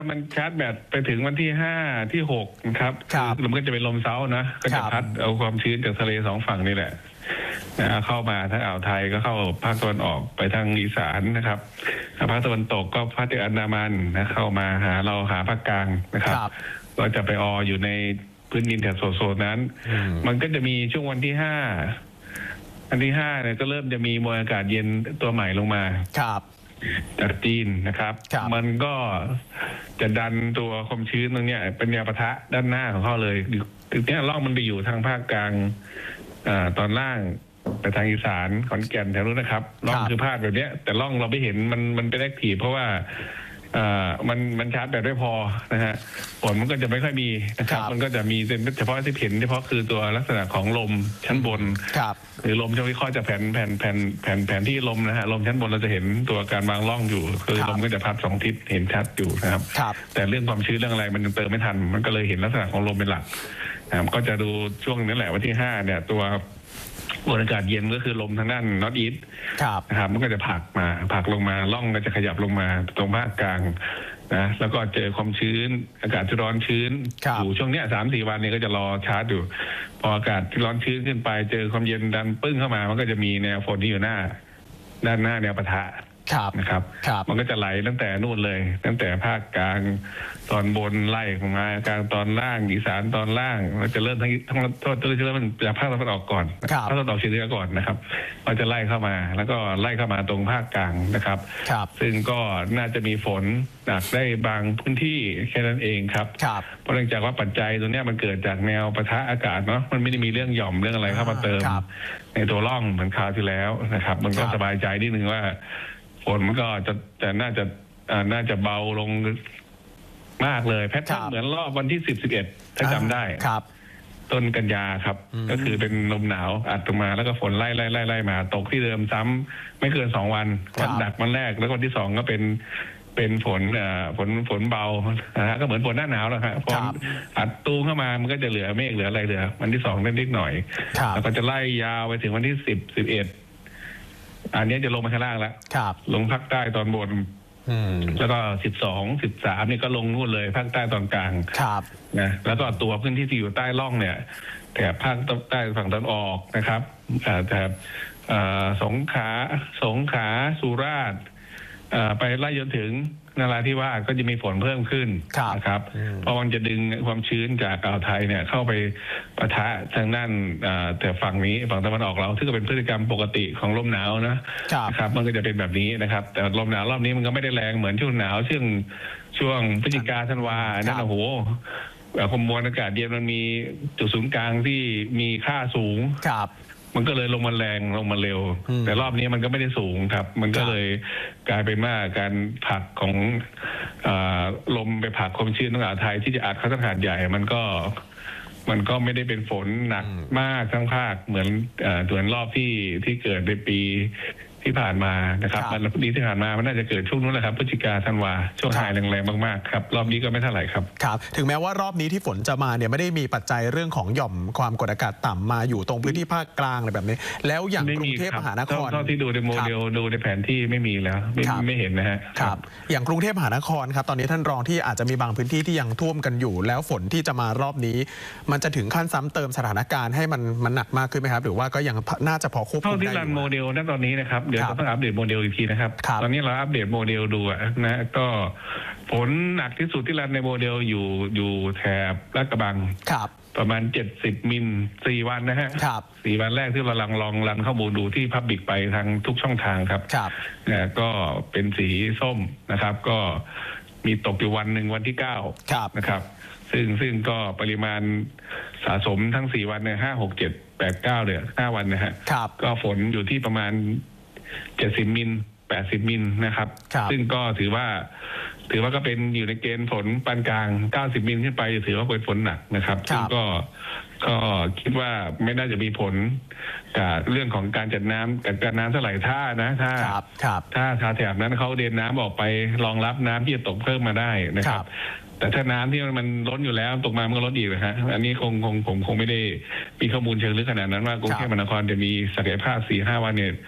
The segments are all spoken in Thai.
มันชาร์จแบตไปถึงวันที่5ที่6นะครับคือมันก็จะเป็นลมเซานะก็จะพัดเอาความชื้นจากทะเลสองฝั่งนี่แหละเข้ามาทั้งอ่าวไทยก็เข้าภาคตะวันออกไปทางอีสานนะครับภาคตะวันตกก็พัดจากอันดามันนะเข้ามาหาเราหาภาคกลางนะครับก็จะไปอยู่ในพื้นดินแถบโซนนั้นมันก็จะมีช่วงวันที่5เนี่ยก็เริ่มจะมีมวลอากาศเย็นตัวใหม่ลงมาจากจีนนะครับมันก็จะดันตัวความชื้นตรงนี้เป็นแนวปะทะด้านหน้าของเขาเลยถึงนี้ร่องมันไปอยู่ทางภาคกลางตอนล่างไปทางอีสานขอนแก่นแถวนู้นนะครับร่องคือพาดแบบนี้แต่ร่องเราไม่เห็นมันเป็นแอคทีฟเพราะว่ามันชาร์จแบบไม่พอนะฮะฝนมันก็จะไม่ค่อยมีนะครับมันก็จะมีเฉพาะที่เห็นเฉพาะคือตัวลักษณะของลมชั้นบนหรือลมจะวิเคราะห์จากแผนที่ลมนะฮะลมชั้นบนเราจะเห็นตัวการวางร่องอยู่คือลมก็จะพัด2 ทิศเห็นชัดอยู่นะครับแต่เรื่องความชื้นเรื่องอะไรมันเติมไม่ทันมันก็เลยเห็นลักษณะของลมเป็นหลักก็จะดูช่วงนี้แหละวันที่5เนี่ยตัวมวลอากาศเย็นก็คือลมทางด้านนอร์ทอีสต์นะครับมันก็จะผลักลงมาล่องก็จะขยับลงมาตรงภาคกลางนะแล้วก็เจอความชื้นอากาศที่ร้อนชื้นอยู่ช่วงนี้3-4 วันนี้ก็จะรอชาร์จอยู่พออากาศที่ร้อนชื้นขึ้นไปเจอความเย็นดันปึ้งเข้ามามันก็จะมีแนวฝนที่อยู่ด้านหน้าแนวปะทะนะครับมันก็จะไหลตั้งแต่นู่นเลยตั้งแต่ภาคกลางตอนบนไล่ของมากลางตอนล่างอีสานตอนล่างเราจะเริ่มทั้งเริ่มจากภาคตะวันออกก่อนภาคตะวันออกเฉียงเหนือก่อนนะครับเราจะไล่เข้ามาแล้วก็ไล่เข้ามาตรงภาคกลางนะครับซึ่งก็น่าจะมีฝนหนักได้บางพื้นที่แค่นั้นเองครับเพราะเนื่องจากว่าปัจจัยตัวนี้มันเกิดจากแนวปะทะอากาศเนาะมันไม่ได้มีเรื่องหย่อมเรื่องอะไรเข้ามาเติมในตัวร่องเหมือนคราวที่แล้วนะครับมันก็สบายใจนิดนึงว่าฝนมันก็จะน่าจะเบาลงมากเลยแพทเทิร์นเหมือนรอบวันที่10-11ถ้าจำได้ต้นกันยาครับก็คือเป็นลมหนาวอัดลงมาแล้วก็ฝนไล่มาตกที่เดิมซ้ำไม่เกิน2 วันดักวันแรกแล้ววันที่2ก็เป็นฝนเบานะฮะก็เหมือนฝนหน้าหนาวแล้วครับพออัดตูมเข้ามามันก็จะเหลือเมฆเหลืออะไรเหลือวันที่2นิดหน่อยแล้วก็จะไล่ยาวไปถึงวันที่10-11อันนี้จะลงมาข้างล่างแล้วลงภาคใต้ตอนบนแล้วก็12-13นี่ก็ลงนู่นเลยภาคใต้ตอนกลางนะแล้วก็ตัวพื้นที่ที่อยู่ใต้ร่องเนี่ยแถบภาคใต้ฝั่งตะวันออกนะครับแถบสงขลาสุราษฎร์ไปไล่จนถึงนราธิวาสก็จะมีฝนเพิ่มขึ้นนะครับเพราะมันจะดึงความชื้นจากอ่าวไทยเนี่ยเข้าไปปะทะทางด้านแต่ฝั่งนี้ฝั่งตะวันออกเราซึ่งก็เป็นพฤติกรรมปกติของลมหนาวนะครับมันก็จะเป็นแบบนี้นะครับแต่ลมหนาวรอบนี้มันก็ไม่ได้แรงเหมือนช่วงหนาวช่วงพฤศจิกาธันวานั่นโอ้โหความมวลอากาศเย็นมันมีจุดศูนย์กลางที่มีค่าสูงมันก็เลยลงมาแรงลงมาเร็วแต่รอบนี้มันก็ไม่ได้สูงครับมันก็เลยกลายเป็นว่าการผลักของลมไปผลักความชื้นของอ่าวไทยที่จะอัดเข้าทางหาดใหญ่มันก็ไม่ได้เป็นฝนหนักมากทั้งภาคเหมือนรอบที่เกิดในปีที่ผ่านมานะครับมันปีที่ผ่านมามันน่าจะเกิดช่วงนู้นแหละครับพฤศจิกาธันวาช่วงไฮแรงๆมากๆครับรอบนี้ก็ไม่เท่าไหร่ครับถึงแม้ว่ารอบนี้ที่ฝนจะมาเนี่ยไม่ได้มีปัจจัยเรื่องของหย่อมความกดอากาศต่ำมาอยู่ตรงพื้นที่ภาคกลางอะไรแบบนี้แล้วอย่างกรุงเทพมหานครเท่าที่ดูในโมเดลดูในแผนที่ไม่มีแล้วไม่เห็นนะฮะครับอย่างกรุงเทพมหานครครับตอนนี้ท่านรองที่อาจจะมีบางพื้นที่ที่ยังท่วมกันอยู่แล้วฝนที่จะมารอบนี้มันจะถึงขั้นซ้ำเติมสถานการณ์ให้มันหนักมากขึ้นไหมครับหรือว่าก็ยังน่าจะพอควบคุมได้เท่าที่รันโมเดลณตอนนี้นะครับเดี๋ยวต้องอัปเดตโมเดลอีกทีนะครับตอนนี้เราอัปเดตโมเดลดูนะก็ฝนหนักที่สุดที่รันในโมเดลอยู่แถบลาดกระบังประมาณ70 มิล4 วันนะฮะ4 วันแรกที่เราลองรันข้อมูลดูที่พับบิกไปทางทุกช่องทางครับก็เป็นสีส้มนะครับก็มีตกอยู่วันหนึ่งวันที่9นะครับซึ่งก็ปริมาณสะสมทั้ง4 วันเนี่ย5 6 7 8 9เนี่ย5 วันนะฮะก็ฝนอยู่ที่ประมาณ70 มิล80 มิลนะครับซึ่งก็ถือว่าก็เป็นอยู่ในเกณฑ์ฝนปานกลาง90 มิลขึ้นไปถือว่าเป็นฝนหนักนะครับซึ่งก็คิดว่าไม่น่าจะมีผลกับเรื่องของการจัดน้ำกับการน้ำเท่าไหร่ถ้าแถบนั้นเขาเดินน้ำออกไปรองรับน้ำที่จะตกเพิ่มมาได้นะครับแต่ถ้าน้ำที่มันล้นอยู่แล้วตกมามันก็ล้นอีกนะฮะอันนี้คงไม่ได้มีข้อมูลเชิงลึกขนาดนั้นว่ากรุงเทพมหานครจะมีศักยภาพ 4-5 วันเนี่ย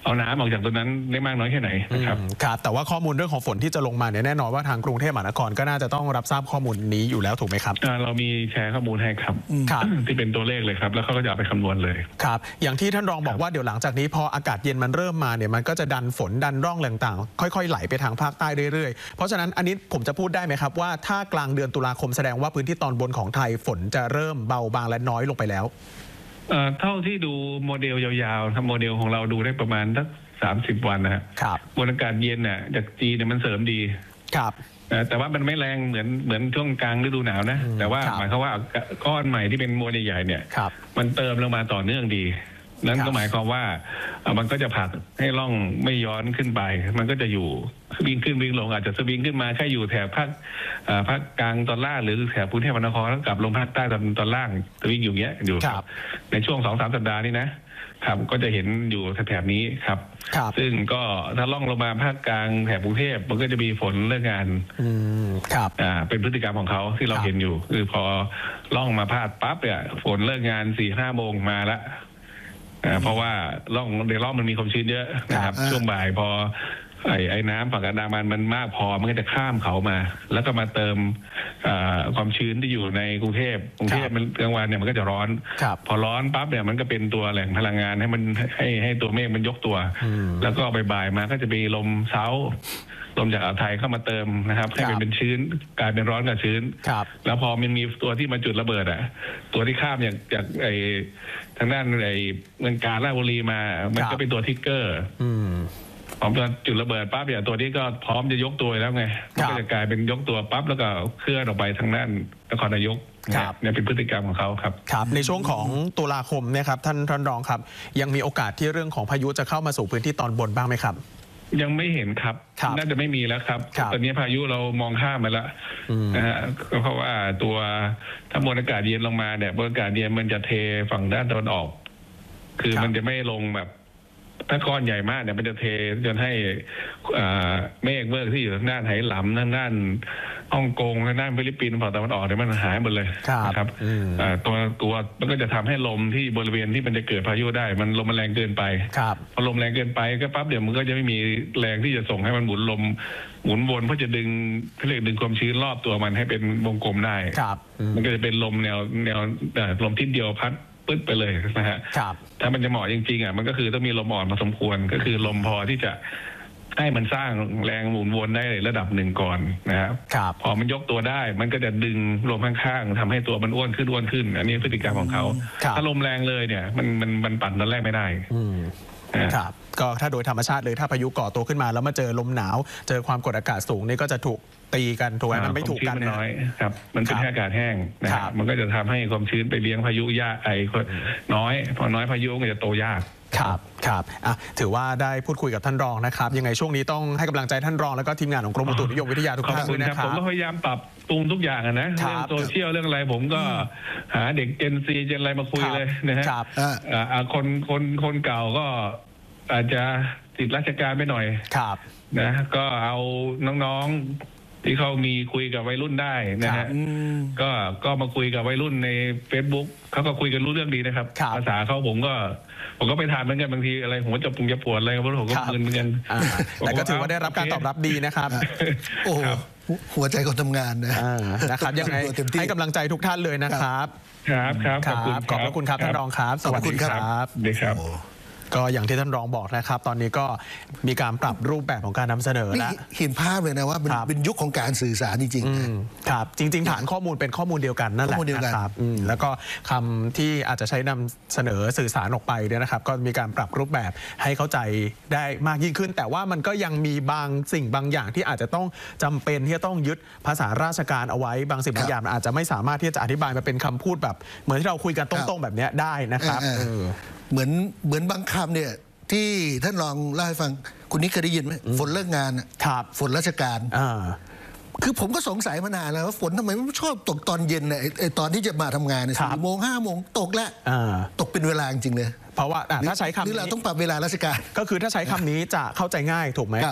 เอาน้ำออกจากตัวนั้นได้มากน้อยแค่ไหนนะครับครับแต่ว่าข้อมูลเรื่องของฝนที่จะลงมาเนี่ยแน่นอนว่าทางกรุงเทพมหานครก็น่าจะต้องรับทราบข้อมูลนี้อยู่แล้วถูกไหมครับเรามีแชร์ข้อมูลให้ครับที่เป็นตัวเลขเลยครับแล้วเขาก็จะเอาไปคำนวณเลยครับอย่างที่ท่านรองบอกว่าเดี๋ยวหลังจากนี้พออากาศเย็นมันเริ่มมาเนี่ยมันก็จะดันฝนดันร่องต่างๆค่อยๆไหลไปทางภาคใต้เรื่อยๆเพราะฉะนั้นอันนี้ผมจะพูดได้ไหมครับว่าถ้ากลางเดือนตุลาคมแสดงว่าพื้นที่ตอนบนของไทยฝนจะเริ่มเบาบางและน้อยลงไปแล้วเท่าที่ดูโมเดลยาวๆทำโมเดลของเราดูได้ประมาณสัก30 วันนะครับมวลอากาศเย็นน่ะจากจีนเนี่ยมันเสริมดีครับแต่ว่ามันไม่แรงเหมือนช่วงกลางฤดูหนาวนะแต่ว่าหมายความว่าก้อนใหม่ที่เป็นมวลใหญ่ๆเนี่ยมันเติมลงมาต่อเนื่องดีนั่นก็หมายความว่ามันก็จะผลักให้ร่องไม่ย้อนขึ้นไปมันก็จะอยู่วิ่งขึ้นวิ่งลงอาจจะสวิงขึ้นมาแค่อยู่แถบภาคกลางตอนล่างหรือแถบกรุงเทพมหานครแล้วกลับลงภาคใต้ตอนล่างสวิงอยู่เงี้ยอยู่ในช่วง2-3 สัปดาห์นี้นะครับก็จะเห็นอยู่แถบนี้ครับซึ่งก็ถ้าล่องลงมาภาคกลางแถบกรุงเทพมันก็จะมีฝนเลิกงานครับเป็นพฤติกรรมของเขาที่เราเห็นอยู่คือพอล่องมาพาดปั๊บเนี่ยฝนเลิกงาน 4-5 โมงมาละเพราะว่าร่องมันมีความชื้นเยอะนะครับช่วงบ่ายพอไอ้น้ำฝั่งอันดามันมันมากพอมันก็จะข้ามเขามาแล้วก็มาเติมความชื้นที่อยู่ในกรุงเทพมันกลางวันเนี่ยมันก็จะร้อนพอร้อนปั๊บเนี่ยมันก็เป็นตัวแหล่งพลังงานให้มันให้ตัวเมฆมันยกตัวแล้วก็บ่ายมาก็จะมีลมเซาลมจากอ่าวไทยเข้ามาเติมนะครับให้เป็นชื้นกลายเป็นร้อนกับชื้นแล้วพอมันมีตัวที่มาจุดระเบิดตัวที่ข้ามจากทางด้านเมืองกาญจนบุรีมามันก็เป็นตัวทิกเกอร์พร้อมจุดระเบิดปั๊บเนี่ยตัวนี้ก็พร้อมจะยกตัวแล้วไงมันก็จะกลายเป็นยกตัวปั๊บแล้วก็เคลื่อนออกไปทางด้านนครนายกเนี่ยเป็นพฤติกรรมของเขาครับครับในช่วงของตุลาคมเนี่ยครับท่านรองครับยังมีโอกาสที่เรื่องของพายุจะเข้ามาสู่พื้นที่ตอนบนบ้างไหมครับยังไม่เห็นครับน่าจะไม่มีแล้วครับตอนนี้พายุเรามองข้ามไปแล้วนะฮะเพราะว่าตัวถ้ามวลอากาศเย็นลงมาเนี่ยมวลอากาศเย็นมันจะเทฝั่งด้านตะวันออกคือมันจะไม่ลงแบบถ้าก้อนใหญ่มากเนี่ยมันจะเทจนให้เมฆที่อยู่ทางด้านไหหลำทางด้านฮ่องกงทางด้านฟิลิปปินส์ฝั่งตะวันออกเนี่ยมันหายหมดเลยนะครับตัวมันก็จะทำให้ลมที่บริเวณที่มันจะเกิดพายุได้มันลมมันแรงเกินไปพอลมแรงเกินไปก็ปั๊บเดี๋ยวมันก็จะไม่มีแรงที่จะส่งให้มันหมุนวนเพื่อจะดึงความชื้นรอบตัวมันให้เป็นวงกลมได้มันก็จะเป็นลมแนวลมทิศเดียวพัดปึ๊ดไปเลยนะฮะถ้ามันจะเหมาะจริงๆมันก็คือต้องมีลมอ่อนมาสมควรก็คือลมพอที่จะให้มันสร้างแรงหมุนวนได้ระดับหนึ่งก่อนนะครับพอมันยกตัวได้มันก็จะดึงลมข้างๆทำให้ตัวมันอ้วนขึ้นอันนี้พฤติกรรมของเขาถ้าลมแรงเลยเนี่ยมันปั่นตอนแรกไม่ได้ครับก็ถ้าโดยธรรมชาติเลยถ้าพายุก่อตัวขึ้นมาแล้วมาเจอลมหนาวเจอความกดอากาศสูงนี่ก็จะถูกตีกันถูกไหมมันไม่ถูกกันน้อยครับมันเป็นแค่อากาศแห้งนะครับมันก็จะทำให้ความชื้นไปเลี้ยงพายุยากน้อยพอน้อยพายุก็จะโตยากครับถือว่าได้พูดคุยกับท่านรองนะครับยังไงช่วงนี้ต้องให้กำลังใจท่านรองแล้วก็ทีมงานของกรมอุตุนิยมวิทยาทุกท่านด้วยนะครับผมก็พยายามปรับปรุงทุกอย่างนะเรื่องโซเชียลเรื่องอะไรผมก็หาเด็กเจนซีเจนอะไรมาคุยเลยนะฮะคนเก่าก็อาจจะติดราชการไปหน่อยนะก็เอาน้องๆที่เขามีคุยกับวัยรุ่นได้นะฮะก็มาคุยกับวัยรุ่นใน Facebook เขาก็คุยกันรู้เรื่องดีนะครับภาษาเขาผมก็ไปทานเหมือนกันบางทีอะไรผมก็จะปวดอะไรผมก็มึนเหมือนกันแต่ก็ถือว่าได้รับการตอบรับดีนะครับโอ้หัวใจคนทำงานนะครับยังไงให้กำลังใจทุกท่านเลยนะครับขอบพระคุณครับท่านรองครับสวัสดีครับก็อย่างที่ท่านรองบอกนะครับตอนนี้ก็มีการปรับรูปแบบของการนำเสนอแล้วเห็นภาพเลยนะว่าเป็นยุคของการสื่อสารจริงๆครับจริงๆฐานข้อมูลเป็นข้อมูลเดียวกันนั่นแหละนะครับแล้วก็คำที่อาจจะใช้นำเสนอสื่อสารออกไปเนี่ยนะครับก็มีการปรับรูปแบบให้เข้าใจได้มากยิ่งขึ้นแต่ว่ามันก็ยังมีบางสิ่งบางอย่างที่อาจจะต้องจำเป็นที่จะต้องยึดภาษาราชการเอาไว้บางสิ่งบางอย่างอาจจะไม่สามารถที่จะอธิบายมาเป็นคำพูดแบบเหมือนที่เราคุยกันตรงๆแบบนี้ได้นะครับเหมือนบางคำเนี่ยที่ท่านลองเล่าให้ฟังคุณนิกเคยได้ยินไหมฝนเลิกงานฝนราชการคือผมก็สงสัยมานานแล้วว่าฝนทำไมไม่ชอบตกตอนเย็นเนี่ยไอตอนที่จะมาทำงานเนี่ย4 โมง 5 โมงตกแล้วตกเป็นเวลาจริงเลยเพราะว่าถ้าใช้คำนี้เราต้องปรับเวลาราชการก็คือถ้าใช้คำนี้จะเข้าใจง่ายถูกไหม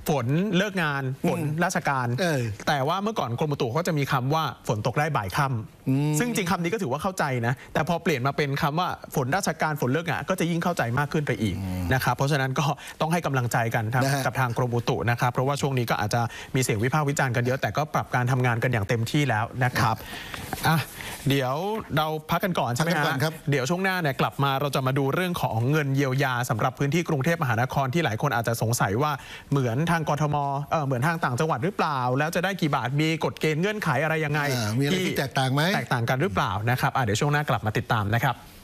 ฝนเลิกงานฝนราชการแต่ว่าเมื่อก่อนกรมอุตุเขาจะมีคำว่าฝนตกได้บ่ายค่ำซึ่งจริงคำนี้ก็ถือว่าเข้าใจนะแต่พอเปลี่ยนมาเป็นคำว่าฝนราชการฝนเลิกงานก็จะยิ่งเข้าใจมากขึ้นไปอีกนะครับเพราะฉะนั้นก็ต้องให้กำลังใจกันกับทางกรมอุตุนะครับเพราะว่าช่วงนี้ก็อาจจะมีเสียงวิพากษ์วิจารณ์กันเยอะแต่ก็ปรับการทำงานกันอย่างเต็มที่แล้วนะครับเดี๋ยวเราพักกันก่อนใช่ไหมครับเดี๋ยวช่วงหน้าเนี่ยกลับมาเราจะมาดูเรื่องของเงินเยียวยาสำหรับพื้นที่กรุงเทพมหานครที่หลายคนอาจจะสงสัยว่าเหมือนทางกทมเหมือนทางต่างจังหวัดหรือเปล่าแล้วจะได้กี่บาทมีกฎเกณฑ์เงื่อนไขอะไรยังไงมีอะไรที่แตกต่างไหมแตกต่างกันหรือเปล่านะครับเดี๋ยวช่วงหน้ากลับมาติดตามนะครับ